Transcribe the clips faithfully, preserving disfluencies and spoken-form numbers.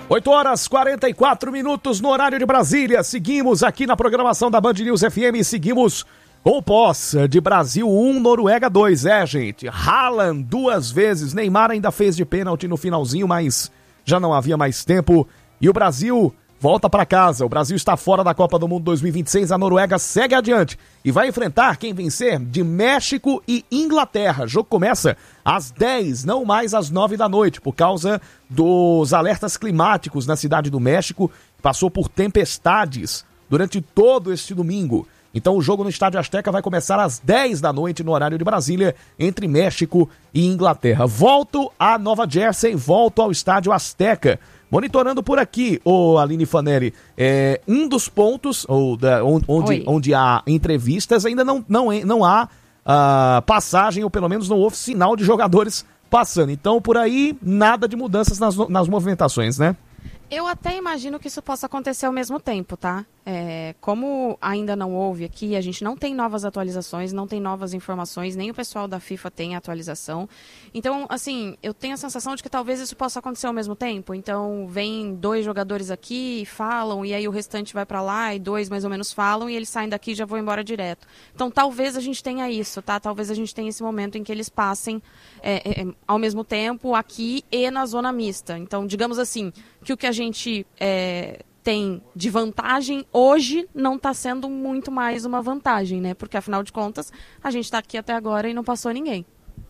oito horas e quarenta e quatro minutos no horário de Brasília. Seguimos aqui na programação da Band News F M. Seguimos com o pós de Brasil um, Noruega dois. É, gente, Haaland duas vezes. Neymar ainda fez de pênalti no finalzinho, mas já não havia mais tempo. E o Brasil volta para casa. O Brasil está fora da Copa do Mundo dois mil e vinte e seis. A Noruega segue adiante e vai enfrentar quem vencer de México e Inglaterra. O jogo começa às dez, não mais às nove da noite, por causa dos alertas climáticos na cidade do México. Passou por tempestades durante todo este domingo. Então o jogo no Estádio Azteca vai começar às dez da noite no horário de Brasília, entre México e Inglaterra. Volto a Nova Jersey, volto ao Estádio Azteca. Monitorando por aqui, ô Aline Fanelli, é, um dos pontos ou da, onde, onde há entrevistas, ainda não, não, não há uh, passagem, ou pelo menos não houve sinal de jogadores passando. Então, por aí, nada de mudanças nas, nas movimentações, né? Eu até imagino que isso possa acontecer ao mesmo tempo, tá? É, como ainda não houve aqui, a gente não tem novas atualizações, não tem novas informações, nem o pessoal da FIFA tem atualização. Então, assim, eu tenho a sensação de que talvez isso possa acontecer ao mesmo tempo. Então, vem dois jogadores aqui, falam, e aí o restante vai pra lá, e dois mais ou menos falam, e eles saem daqui e já vão embora direto. Então, talvez a gente tenha isso, tá? Talvez a gente tenha esse momento em que eles passem é, é, ao mesmo tempo aqui e na zona mista. Então, digamos assim, que o que a gente é, tem de vantagem hoje não está sendo muito mais uma vantagem, né? Porque, afinal de contas, a gente está aqui até agora e não passou ninguém.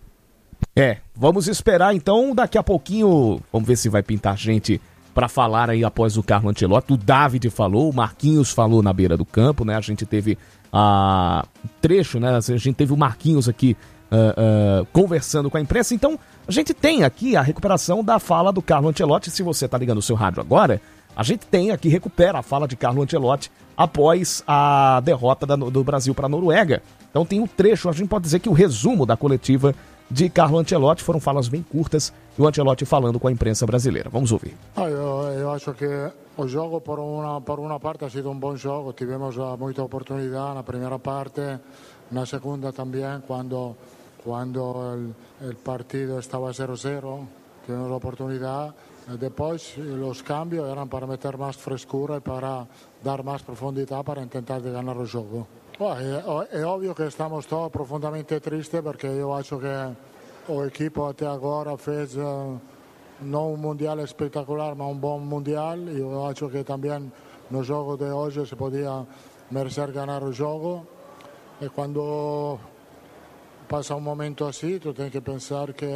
É, vamos esperar então, daqui a pouquinho, vamos ver se vai pintar gente para falar aí após o Carlo Ancelotti. O David falou, o Marquinhos falou na beira do campo, né? A gente teve a uh, trecho, né? A gente teve o Marquinhos aqui uh, uh, conversando com a imprensa. Então, a gente tem aqui a recuperação da fala do Carlo Ancelotti. Se você está ligando o seu rádio agora, a gente tem aqui, recupera a fala de Carlo Ancelotti após a derrota da, do Brasil para a Noruega. Então tem o um trecho, a gente pode dizer que o resumo da coletiva de Carlo Ancelotti, foram falas bem curtas, e o Ancelotti falando com a imprensa brasileira. Vamos ouvir. Ah, eu, eu acho que o jogo, por uma, por uma parte, ha sido um bom jogo. Tivemos muita oportunidade na primeira parte, na segunda também, quando, quando o partido estava zero a zero, tivemos a oportunidade. Depois, os cambios eram para meter mais frescura e para dar mais profundidade para tentar de ganhar o jogo. Bom, é, é óbvio que estamos todos profundamente tristes, porque eu acho que o equipo até agora fez uh, não um mundial espetacular, mas um bom mundial. E eu acho que também no jogo de hoje se podia merecer ganhar o jogo. E quando passa um momento assim, tu tens que pensar que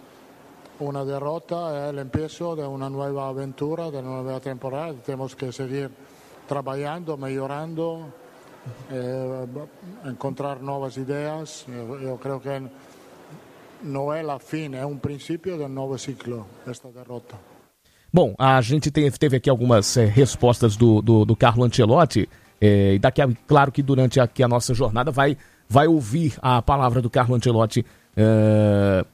una derrota é o comienzo de uma nova aventura, de uma nova temporada. Temos que seguir trabalhando, melhorando, eh, encontrar novas ideias. Eu, eu creio que não é a fim, é um princípio de um novo ciclo, esta derrota. Bom, a gente tem, teve aqui algumas é, respostas do, do, do Carlo Ancelotti, é, e daqui a, claro que durante aqui a nossa jornada vai, vai ouvir a palavra do Carlo Ancelotti é,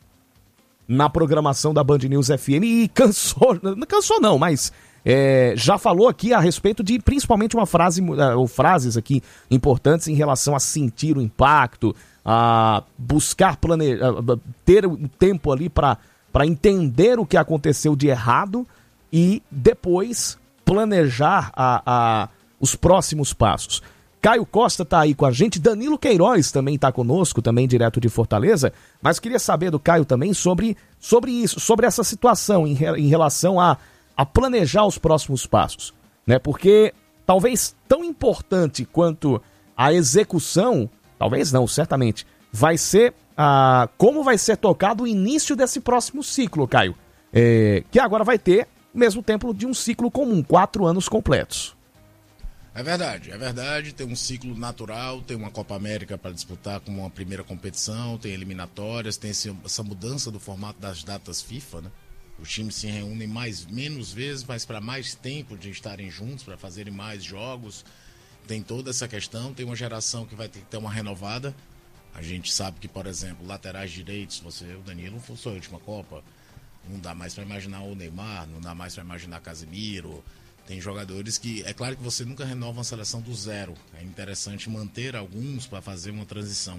na programação da Band News F M, e cansou, não cansou não, mas é, já falou aqui a respeito de principalmente uma frase, ou frases aqui importantes em relação a sentir o impacto, a buscar planejar, ter o tempo ali para para entender o que aconteceu de errado e depois planejar a, a, os próximos passos. Caio Costa está aí com a gente, Danilo Queiroz também está conosco, também direto de Fortaleza, mas queria saber do Caio também sobre, sobre isso, sobre essa situação em, em relação a, a planejar os próximos passos, né? Porque talvez tão importante quanto a execução, talvez não, certamente, vai ser a, como vai ser tocado o início desse próximo ciclo, Caio, é, que agora vai ter o mesmo tempo de um ciclo comum, quatro anos completos. É verdade, é verdade, tem um ciclo natural, tem uma Copa América para disputar como uma primeira competição, tem eliminatórias, tem esse, essa mudança do formato das datas FIFA, né? Os times se reúnem mais, menos vezes, mas para mais tempo de estarem juntos, para fazerem mais jogos, tem toda essa questão, tem uma geração que vai ter que ter uma renovada. A gente sabe que, por exemplo, laterais direitos, você, o Danilo, não foi sua última Copa, não dá mais para imaginar o Neymar, não dá mais para imaginar Casemiro. Tem jogadores que, é claro que você nunca renova uma seleção do zero. É interessante manter alguns para fazer uma transição.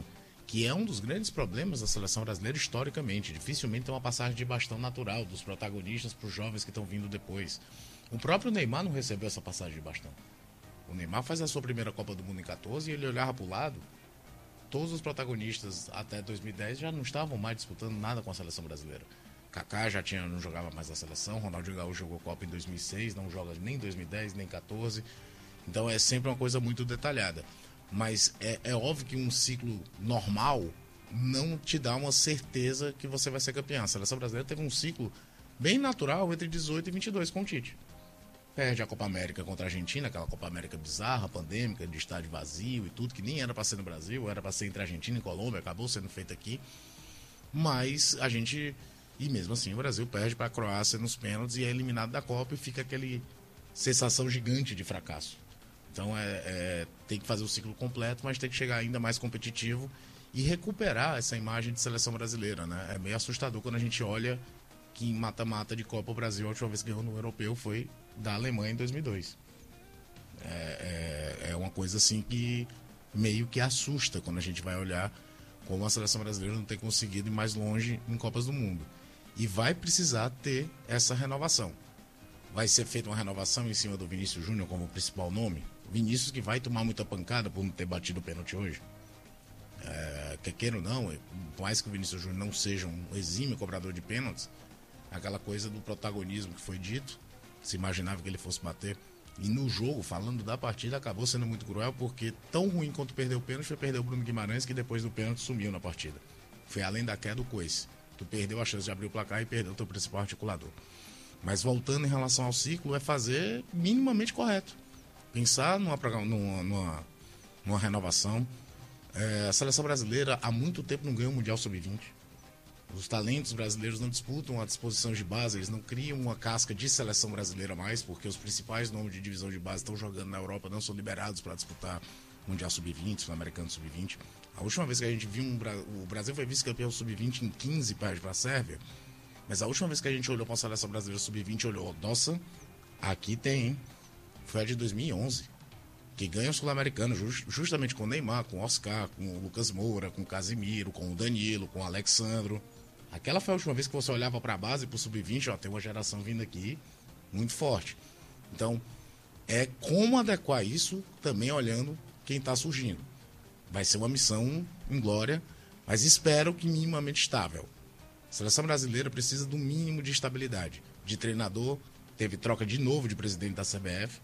que é um dos grandes problemas da seleção brasileira historicamente. Dificilmente tem uma passagem de bastão natural dos protagonistas para os jovens que estão vindo depois. O próprio Neymar não recebeu essa passagem de bastão. O Neymar faz a sua primeira Copa do Mundo em catorze e ele olhava para o lado, todos os protagonistas até dois mil e dez já não estavam mais disputando nada com a seleção brasileira. Kaká já tinha, não jogava mais na seleção, Ronaldinho Gaúcho jogou Copa em dois mil e seis, não joga nem em dois mil e dez, nem em catorze. Então é sempre uma coisa muito detalhada. Mas é, é óbvio que um ciclo normal não te dá uma certeza que você vai ser campeão. A seleção brasileira teve um ciclo bem natural entre dezoito e vinte e dois com o Tite. Perde a Copa América contra a Argentina, aquela Copa América bizarra, pandêmica, de estádio vazio e tudo, que nem era para ser no Brasil, era para ser entre a Argentina e Colômbia, acabou sendo feito aqui. Mas a gente, e mesmo assim o Brasil perde para a Croácia nos pênaltis e é eliminado da Copa e fica aquele sensação gigante de fracasso. Então é, é, tem que fazer o ciclo completo, mas tem que chegar ainda mais competitivo e recuperar essa imagem de seleção brasileira, né? É meio assustador quando a gente olha que em mata-mata de Copa o Brasil, a última vez que ganhou no europeu foi da Alemanha em dois mil e dois. É, é, é uma coisa assim que meio que assusta quando a gente vai olhar como a seleção brasileira não tem conseguido ir mais longe em Copas do Mundo. E vai precisar ter essa renovação. Vai ser feita uma renovação em cima do Vinícius Júnior como principal nome. Vinícius que vai tomar muita pancada por não ter batido o pênalti hoje. É, quer queira ou não, por mais que o Vinícius Júnior não seja um exímio cobrador de pênaltis, aquela coisa do protagonismo que foi dito, se imaginava que ele fosse bater. E no jogo, falando da partida, acabou sendo muito cruel, porque tão ruim quanto perder o pênalti foi perder o Bruno Guimarães, que depois do pênalti sumiu na partida. Foi além da queda do coice. Tu perdeu a chance de abrir o placar e perdeu o teu principal articulador. Mas voltando em relação ao ciclo, é fazer minimamente correto. Pensar numa, numa, numa, numa renovação. É, a seleção brasileira há muito tempo não ganhou o Mundial sub vinte. Os talentos brasileiros não disputam a disposição de base, eles não criam uma casca de seleção brasileira mais, porque os principais nomes de divisão de base estão jogando na Europa, não são liberados para disputar o Mundial sub vinte, Sul-Americano sub vinte. A última vez que a gente viu, um, o Brasil foi vice-campeão sub vinte em quinze, perde para a Sérvia. Mas a última vez que a gente olhou para a seleção brasileira sub vinte, olhou, nossa, aqui tem, hein? Foi a de dois mil e onze, que ganha o Sul-Americano just, justamente com o Neymar, com o Oscar, com o Lucas Moura, com o Casimiro, com o Danilo, com o Alexandro. Aquela foi a última vez que você olhava para a base, para o sub vinte, ó, tem uma geração vindo aqui muito forte. Então, é como adequar isso também olhando quem está surgindo. Vai ser uma missão inglória, mas espero que minimamente estável. A seleção brasileira precisa do mínimo de estabilidade. De treinador, teve troca de novo de presidente da C B F.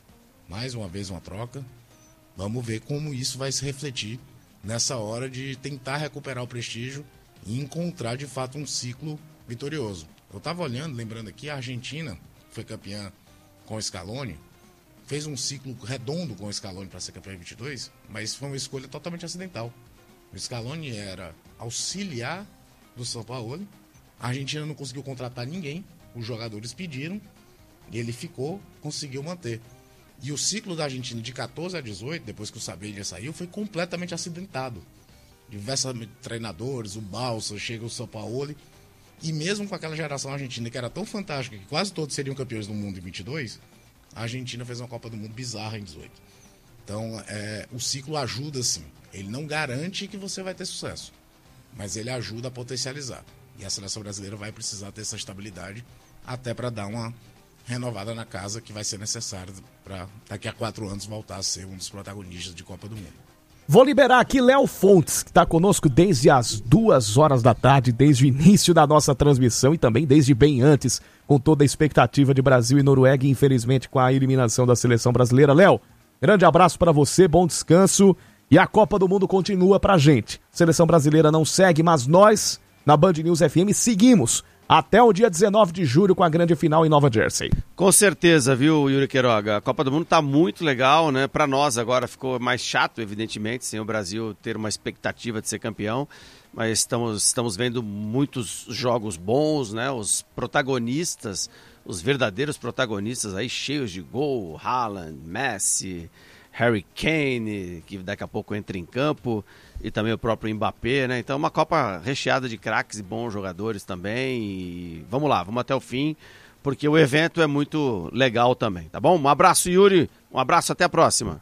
Mais uma vez uma troca. Vamos ver como isso vai se refletir nessa hora de tentar recuperar o prestígio e encontrar de fato um ciclo vitorioso. Eu estava olhando, lembrando aqui, a Argentina foi campeã com o Scaloni, fez um ciclo redondo com o Scaloni para ser campeão em vinte e dois, mas foi uma escolha totalmente acidental. O Scaloni era auxiliar do São Paulo, a Argentina não conseguiu contratar ninguém, os jogadores pediram, e ele ficou, conseguiu manter. E o ciclo da Argentina de catorze a dezoito, depois que o Sabelha saiu, foi completamente acidentado. Diversos treinadores, o Balsa, chega o São Paulo, e mesmo com aquela geração argentina que era tão fantástica que quase todos seriam campeões do mundo em vinte e dois, a Argentina fez uma Copa do Mundo bizarra em dezoito. Então, é, o ciclo ajuda sim. Ele não garante que você vai ter sucesso, mas ele ajuda a potencializar. E a seleção brasileira vai precisar ter essa estabilidade até para dar uma renovada na casa que vai ser necessária para daqui a quatro anos voltar a ser um dos protagonistas de Copa do Mundo. Vou liberar aqui Léo Fontes, que está conosco desde as duas horas da tarde, desde o início da nossa transmissão e também desde bem antes, com toda a expectativa de Brasil e Noruega e infelizmente com a eliminação da seleção brasileira. Léo, grande abraço para você, bom descanso e a Copa do Mundo continua pra gente. Seleção brasileira não segue, mas nós, na Band News F M, seguimos até o dia dezenove de julho com a grande final em Nova Jersey. Com certeza, viu, Yuri Queiroga? A Copa do Mundo tá muito legal, né? Para nós agora ficou mais chato, evidentemente, sem o Brasil ter uma expectativa de ser campeão, mas estamos, estamos vendo muitos jogos bons, né? Os protagonistas, os verdadeiros protagonistas aí cheios de gol, Haaland, Messi, Harry Kane, que daqui a pouco entra em campo, e também o próprio Mbappé, né? Então uma Copa recheada de craques e bons jogadores também, e vamos lá, vamos até o fim, porque o evento é muito legal também, tá bom? Um abraço, Yuri, um abraço, até a próxima.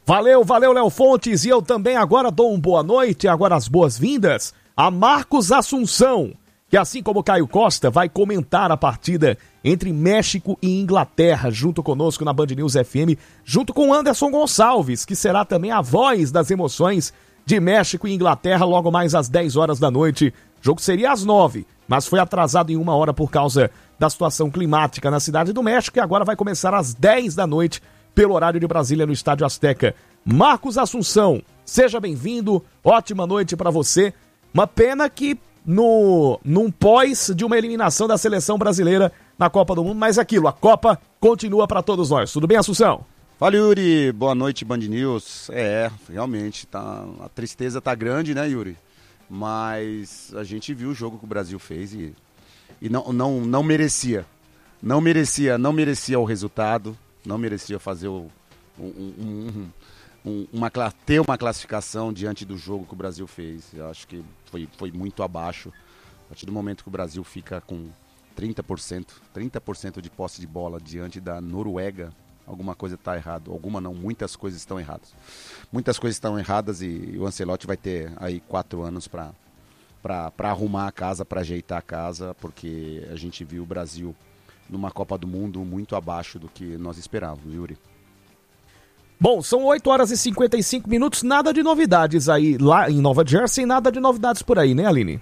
Valeu, valeu, Léo Fontes. E eu também agora dou uma boa noite, agora as boas-vindas a Marcos Assunção, que assim como Caio Costa vai comentar a partida entre México e Inglaterra, junto conosco na Band News F M, junto com Anderson Gonçalves, que será também a voz das emoções de México e Inglaterra logo mais às dez horas da noite. O jogo seria às nove, mas foi atrasado em uma hora por causa da situação climática na cidade do México e agora vai começar às dez da noite pelo horário de Brasília no Estádio Azteca. Marcos Assunção, seja bem-vindo, ótima noite para você. Uma pena que no num pós de uma eliminação da seleção brasileira na Copa do Mundo, mas aquilo, a Copa continua para todos nós. Tudo bem, Assunção? Fala, Yuri, boa noite, Band News. É, realmente, tá, a tristeza tá grande, né, Yuri? Mas a gente viu o jogo que o Brasil fez e, e não, não, não merecia. Não merecia, não merecia o resultado, não merecia fazer o, um, um, um, uma, ter uma classificação diante do jogo que o Brasil fez. Eu acho que foi, foi muito abaixo. A partir do momento que o Brasil fica com trinta por cento, trinta por cento de posse de bola diante da Noruega, alguma coisa está errada. Alguma não, muitas coisas estão erradas. Muitas coisas estão erradas e o Ancelotti vai ter aí quatro anos para para arrumar a casa, para ajeitar a casa, porque a gente viu o Brasil numa Copa do Mundo muito abaixo do que nós esperávamos, Yuri. Bom, são oito horas e cinquenta e cinco minutos, nada de novidades aí lá em Nova Jersey, nada de novidades por aí, né, Aline?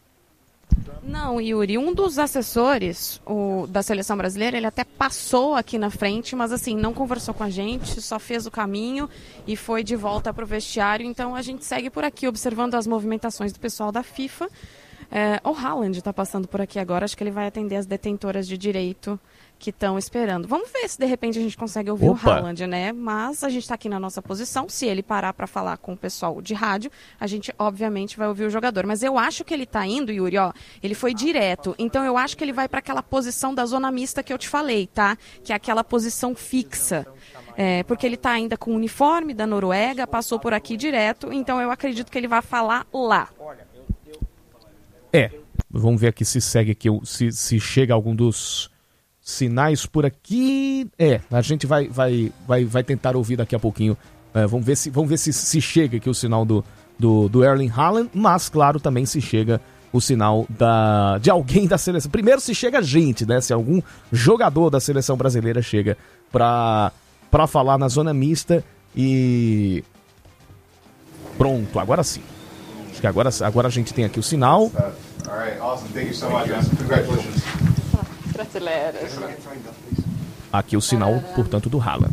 Não, Yuri, um dos assessores o, da seleção brasileira, ele até passou aqui na frente, mas assim, não conversou com a gente, só fez o caminho e foi de volta para o vestiário, então a gente segue por aqui observando as movimentações do pessoal da FIFA. É, o Haaland está passando por aqui agora, acho que ele vai atender as detentoras de direito que estão esperando. Vamos ver se de repente a gente consegue ouvir Opa. o Haaland, né? Mas a gente está aqui na nossa posição, se ele parar para falar com o pessoal de rádio, a gente obviamente vai ouvir o jogador. Mas eu acho que ele está indo, Yuri, ó, ele foi direto, então eu acho que ele vai para aquela posição da zona mista que eu te falei, tá? Que é aquela posição fixa. É, porque ele está ainda com o uniforme da Noruega, passou por aqui direto, então eu acredito que ele vai falar lá. É, vamos ver aqui se segue aqui, se, se chega algum dos sinais por aqui. É, a gente vai, vai, vai, vai tentar ouvir daqui a pouquinho. É, vamos ver, se, vamos ver se, se chega aqui o sinal do, do, do Erling Haaland, mas claro também se chega o sinal da, de alguém da seleção. Primeiro se chega gente, né? Se algum jogador da seleção brasileira chega para para falar na zona mista e pronto, agora sim. Acho que agora, agora a gente tem aqui o sinal. Aqui o sinal, portanto, do Haaland.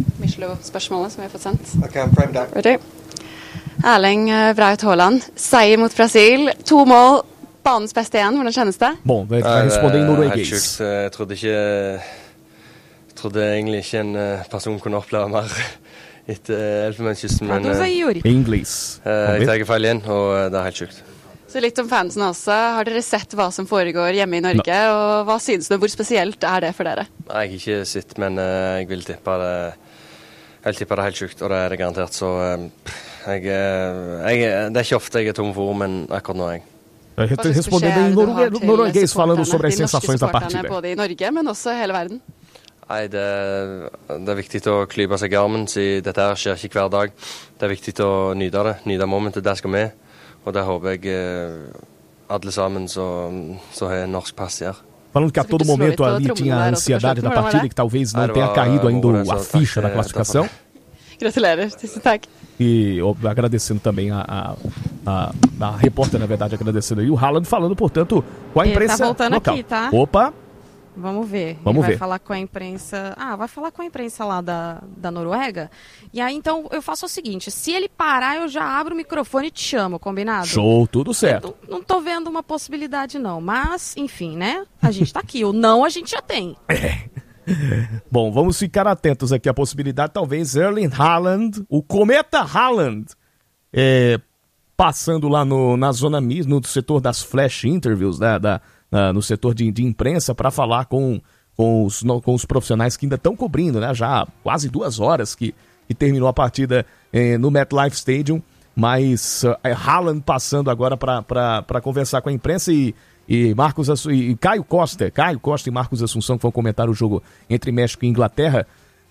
Erling Braut Haaland, seier mot Brasil, to mål, banens beste igjen. Hvordan kjennes det? Bom, vai, vai responder em norueguês. Jeg trodde ikke Jeg trodde egentlig ikke en person kunne oppleve mer etter Elfenbenskysten, men i inglês. Jeg tar feil igjen, og det er helt sjukt. Så litt om fansen også. Har dere sett hva som foregår hjemme i Norge, no. og hva synes du, hvor spesielt er det for dere? Nei, jeg har ikke sett, men uh, jeg vil tippe det jeg vil tippe det helt sjukt, og det er det garantert, så uh, jeg, jeg, det er ikke ofte jeg er tom for ord, men akkurat nå er jeg. Respondendo em norueguês, norueguês falando sobre as sensações da partida. Både i Norge, men også hele verden. Nei, det, det er viktig å klype seg i armen, siden dette her skjer ikke hver dag. Det er viktig å nyte det, nyte momentet, der skal vi. Og det håper jeg alle sammen som har norsk pass her. Falando que a todo momento ali tinha a ansiedade da partida e que talvez não tenha caído ainda a ficha da classificação. Gratulerer, tusen takk. E agradecendo também a, a, a, a repórter, na verdade, agradecendo aí o Haaland, falando, portanto, com a imprensa Ele tá voltando local. Aqui, tá? Opa! Vamos ver. Vamos Ele vai ver. falar com a imprensa. Ah, vai falar com a imprensa lá da, da Noruega. E aí, então, eu faço o seguinte: se ele parar, eu já abro o microfone e te chamo, combinado? Show, tudo certo. Não, não tô vendo uma possibilidade, não. Mas, enfim, né? A gente tá aqui. O não a gente já tem. É. Bom, vamos ficar atentos aqui à possibilidade, talvez, Erling Haaland, o cometa Haaland, é, passando lá no, na zona mista, no setor das flash interviews, né, da. Uh, no setor de, de imprensa para falar com, com, os, no, com os profissionais que ainda estão cobrindo, né? Já há quase duas horas que, que terminou a partida eh, no MetLife Stadium, mas uh, é Haaland passando agora para conversar com a imprensa e, e Marcos Assu- e Caio Costa, Caio Costa e Marcos Assunção que vão comentar o jogo entre México e Inglaterra.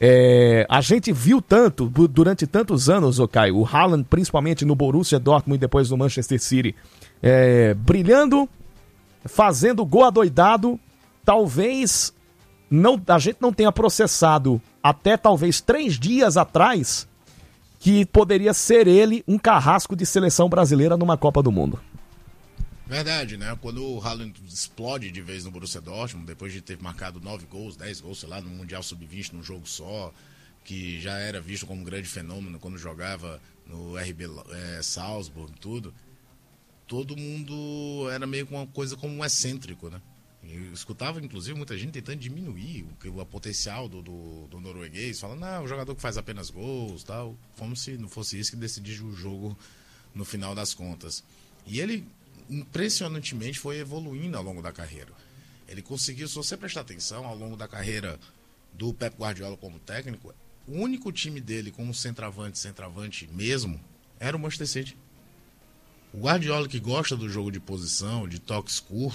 É, a gente viu tanto, durante tantos anos, ô Caio, o Haaland, principalmente no Borussia Dortmund e depois no Manchester City, é, brilhando, fazendo gol adoidado, talvez não, a gente não tenha processado até talvez três dias atrás que poderia ser ele um carrasco de seleção brasileira numa Copa do Mundo. Verdade, né? Quando o Haaland explode de vez no Borussia Dortmund, depois de ter marcado nove gols, dez gols, sei lá, no Mundial sub vinte, num jogo só, que já era visto como um grande fenômeno quando jogava no R B é, Salzburg e tudo, todo mundo era meio que uma coisa como um excêntrico, né? Eu escutava, inclusive, muita gente tentando diminuir o, o potencial do, do, do norueguês, falando, não, o jogador que faz apenas gols, tal, como se não fosse isso que decidia o jogo no final das contas. E ele impressionantemente foi evoluindo ao longo da carreira. Ele conseguiu, se você prestar atenção, ao longo da carreira do Pep Guardiola como técnico, o único time dele como centroavante, centroavante mesmo, era o Manchester City. O Guardiola, que gosta do jogo de posição, de toques curtos,